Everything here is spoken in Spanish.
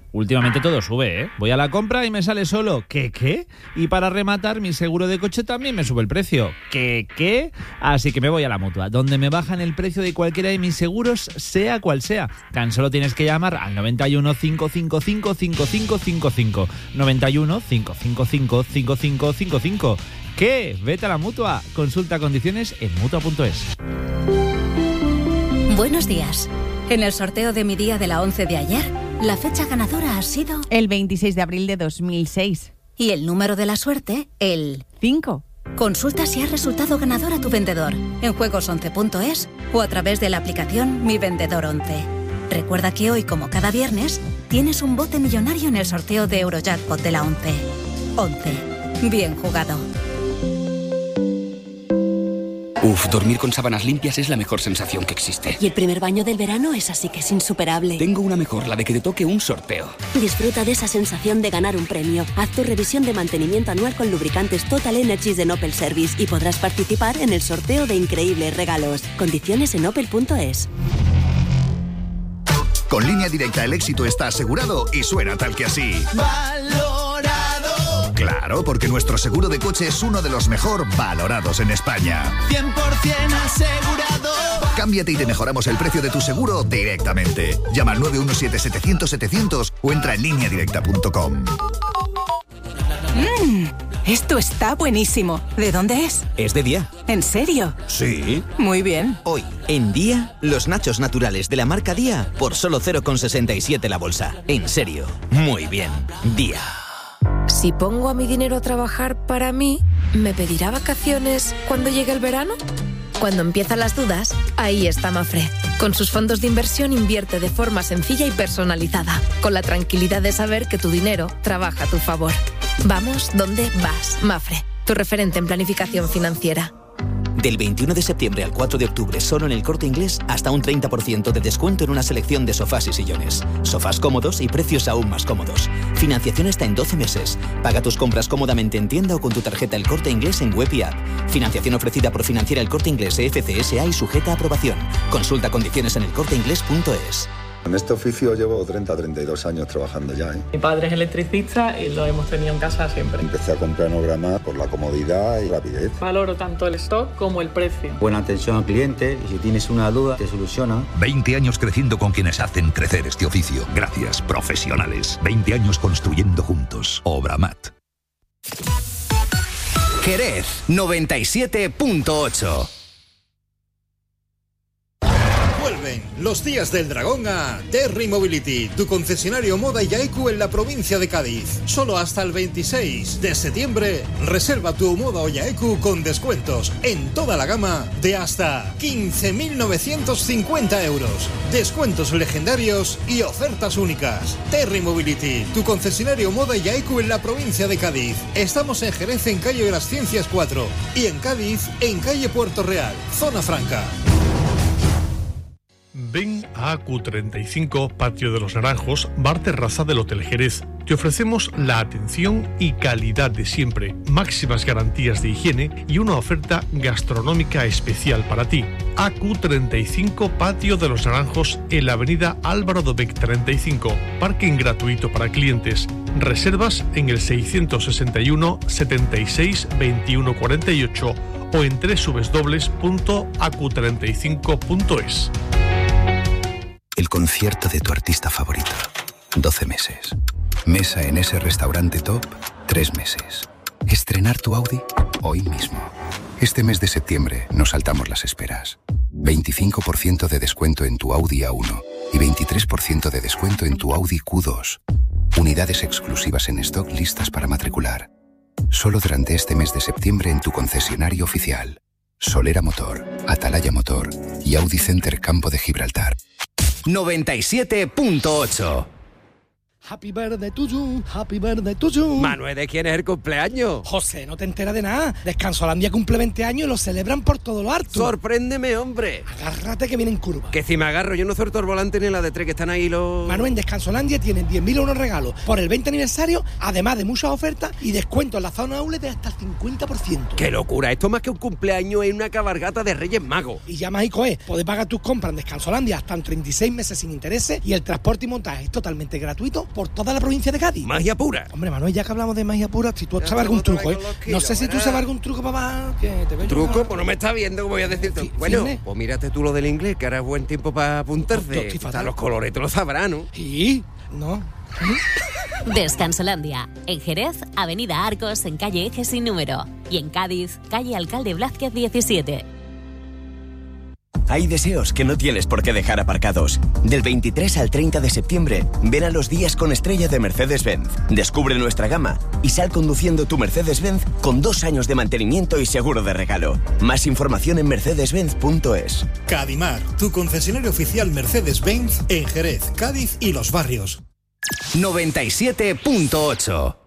Últimamente todo sube, ¿eh? Voy a la compra y me sale solo ¿qué? Y para rematar, mi seguro de coche también me sube el precio. ¿Qué? Así que me voy a la Mutua, donde me bajan el precio de cualquiera de mis seguros, sea cual sea. Tan solo tienes que llamar al 91 555 5555. 91 555 5555. ¿Qué? Vete a la Mutua. Consulta condiciones en Mutua.es. Buenos días. En el sorteo de mi día de la 11 de ayer, la fecha ganadora ha sido... el 26 de abril de 2006. Y el número de la suerte, el... 5. Consulta si ha resultado ganador a tu vendedor en juegos11.es o a través de la aplicación Mi Vendedor 11. Recuerda que hoy, como cada viernes, tienes un bote millonario en el sorteo de Eurojackpot de la 11. 11. Bien jugado. Dormir con sábanas limpias es la mejor sensación que existe. Y el primer baño del verano es así que es insuperable. Tengo una mejor, la de que te toque un sorteo. Disfruta de esa sensación de ganar un premio. Haz tu revisión de mantenimiento anual con lubricantes Total Energies de Opel Service y podrás participar en el sorteo de increíbles regalos. Condiciones en opel.es. Con Línea Directa el éxito está asegurado y suena tal que así. Valorado. Claro, porque nuestro seguro de coche es uno de los mejor valorados en España. 100% asegurado. Cámbiate y te mejoramos el precio de tu seguro directamente. Llama al 917-700-700 o entra en lineadirecta.com. Esto está buenísimo. ¿De dónde es? Es de Día. ¿En serio? Sí. Muy bien. Hoy, en Día, los nachos naturales de la marca Día por solo 0,67 la bolsa. En serio. Muy bien. Día. Si pongo a mi dinero a trabajar para mí, ¿me pedirá vacaciones cuando llegue el verano? Cuando empiezan las dudas, ahí está Mafre. Con sus fondos de inversión invierte de forma sencilla y personalizada, con la tranquilidad de saber que tu dinero trabaja a tu favor. Vamos donde vas, Mafre, tu referente en planificación financiera. Del 21 de septiembre al 4 de octubre, solo en El Corte Inglés, hasta un 30% de descuento en una selección de sofás y sillones. Sofás cómodos y precios aún más cómodos. Financiación hasta en 12 meses. Paga tus compras cómodamente en tienda o con tu tarjeta El Corte Inglés en web y app. Financiación ofrecida por Financiera El Corte Inglés FCSA y sujeta a aprobación. Consulta condiciones en elcorteinglés.es. En este oficio llevo 32 años trabajando ya, ¿eh? Mi padre es electricista y lo hemos tenido en casa siempre. Empecé a comprar en Obramar por la comodidad y rapidez. Valoro tanto el stock como el precio. Buena atención al cliente y si tienes una duda te soluciona. 20 años creciendo con quienes hacen crecer este oficio. Gracias, profesionales. 20 años construyendo juntos. Obramat. Jerez 97.8. Vuelven los días del dragón a Terry Mobility, tu concesionario Moda y Yaiku en la provincia de Cádiz. Solo hasta el 26 de septiembre, reserva tu Moda o Yaiku con descuentos en toda la gama de hasta 15.950 euros. Descuentos legendarios y ofertas únicas. Terry Mobility, tu concesionario Moda y Yaiku en la provincia de Cádiz. Estamos en Jerez, en calle de las Ciencias 4 y en Cádiz, en calle Puerto Real, zona franca. Ven a AQ35, Patio de los Naranjos, bar terraza del Hotel Jerez. Te ofrecemos la atención y calidad de siempre, máximas garantías de higiene y una oferta gastronómica especial para ti. AQ35, Patio de los Naranjos, en la avenida Álvaro Dobech 35. Parking gratuito para clientes. Reservas en el 661 76 21 48 o en www.acu35.es. El concierto de tu artista favorito. 12 meses. Mesa en ese restaurante top. 3 meses. Estrenar tu Audi hoy mismo. Este mes de septiembre nos saltamos las esperas. 25% de descuento en tu Audi A1 y 23% de descuento en tu Audi Q2. Unidades exclusivas en stock listas para matricular. Solo durante este mes de septiembre en tu concesionario oficial. Solera Motor, Atalaya Motor y Audi Center Campo de Gibraltar. 97.8. Happy birthday to you, happy birthday to you. Manuel, ¿de quién es el cumpleaños? José, no te enteras de nada. Descansolandia cumple 20 años y lo celebran por todo lo harto. Sorpréndeme, hombre. Agárrate que viene en curva. Que si me agarro, yo no suelto el volante ni la de tres que están ahí los... Manuel, en Descansolandia tienen 10.000 euros regalos por el 20 aniversario, además de muchas ofertas y descuentos en la zona outlet de hasta el 50%. ¡Qué locura! Esto más que un cumpleaños es una cabalgata de Reyes Magos. Y ya mágico es, podés pagar tus compras en Descansolandia hasta en 36 meses sin intereses y el transporte y montaje es totalmente gratuito por toda la provincia de Cádiz. Magia pura. Hombre, Manuel, ya que hablamos de magia pura, si tú sabes algún truco, no sé si tú sabes algún truco, papá, que te veo. ¿Truco? Pues no me está viendo, como voy a decirte. Bueno, pues mírate tú lo del inglés, que ahora es buen tiempo para apuntarse. Están los colores, tú lo sabrás, ¿no? Sí, no. Descansolandia. En Jerez, Avenida Arcos, en calle Eje sin número. Y en Cádiz, calle Alcalde Blázquez 17. Hay deseos que no tienes por qué dejar aparcados. Del 23 al 30 de septiembre, ven a los días con estrella de Mercedes-Benz. Descubre nuestra gama y sal conduciendo tu Mercedes-Benz con 2 años de mantenimiento y seguro de regalo. Más información en mercedes-benz.es. Cadimar, tu concesionario oficial Mercedes-Benz en Jerez, Cádiz y Los Barrios. 97.8